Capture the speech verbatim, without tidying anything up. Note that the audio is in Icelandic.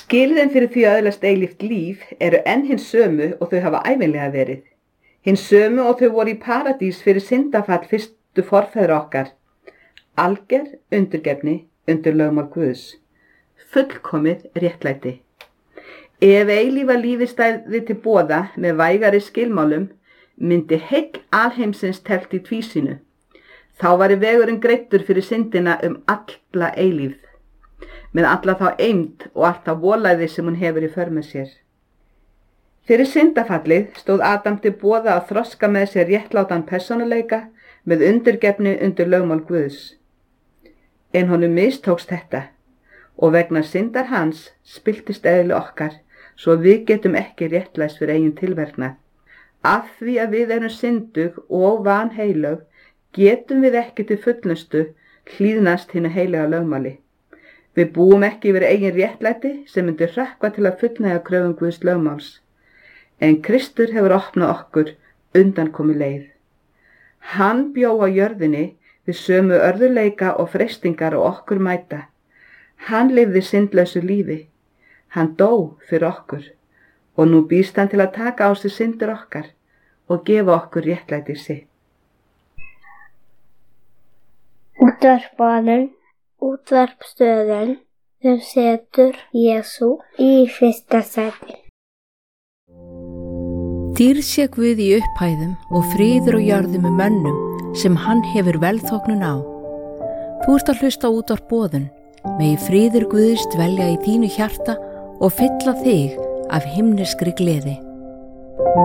Skilyrðin fyrir því að öðlast eilíft líf eru enn hins sömu og þau hafa ævinlega verið. Hins sömu og þau voru í paradís fyrir syndafall fyrstu forfeðra okkar. Alger undirgefni undir lögmál Guðs. Fullkomið réttlæti. Ef eilífa lífi stæði til boða með vægari skilmálum, myndi heill alheimsins teflt í tvísýnu. Þá væri vegurinn greiddur fyrir syndina um alla eilífð, með alla þá eymd og allt þá volæði sem hún hefur í för með sér. Fyrir syndafallið stóð Adam til boða að þroska með sér réttlátan persónuleika með undirgefni undir lögmál Guðs. En honum mistókst þetta og vegna syndar hans spilltist eðli okkar svo við getum ekki réttlæst fyrir eigin tilverknað. Af því að við erum syndug og vanheilög getum við ekki til fullnustu hlýðnast hinu heilaga lögmáli. Við búum ekki yfir eigin réttlæti sem myndi hrökkva til að fullnægja kröfum Guðs lögmáls. En Kristur hefur opnað okkur undankomu leið. Hann bjó á jörðinni við sömu örðuleika og freistingar og okkur mæta. Hann lifði syndlausu lífi. Hann dó fyrir okkur og nú býst hann til að taka á sig syndir okkar og gefa okkur réttlæti sitt. Útvarpaðan, útvarpstöðin sem setur Jesú í fyrsta sæti. Dýrð sé Guð í upphæðum og friður og jörðum með mönnum sem hann hefur velþóknun á. Þú ert að hlusta út á boðun, megi friður Guðs dvelja í þínu hjarta og fylla þig af himneskri gleði.